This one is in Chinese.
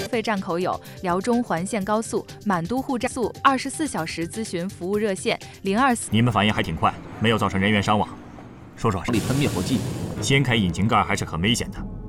费站口有辽中环线高速、满都沪站速24小时咨询服务热线024。 你们反应还挺快，没有造成人员伤亡。说说， 里喷灭火剂， 掀开引擎盖还是很危险的。